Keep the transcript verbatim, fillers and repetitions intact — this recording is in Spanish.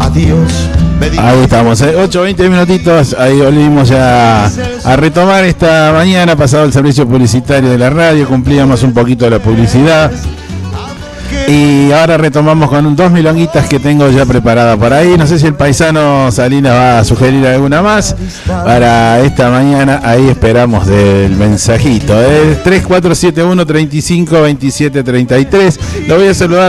Adiós. Ahí estamos, ¿eh? ocho, veinte minutitos, ahí volvimos ya a retomar esta mañana, pasado el servicio publicitario de la radio, cumplíamos un poquito de la publicidad. Y ahora retomamos con dos milonguitas que tengo ya preparadas por ahí. No sé si el paisano Salinas va a sugerir alguna más para esta mañana. Ahí esperamos del mensajito. ¿eh? tres cuatro siete uno, treinta y cinco, veintisiete, treinta y tres. Lo voy a saludar